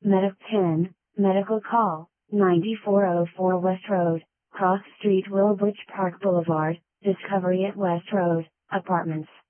Medic 10, medical call, 9404 West Road, Cross Street, Willowbrook Park Boulevard, Discovery at West Road, Apartments.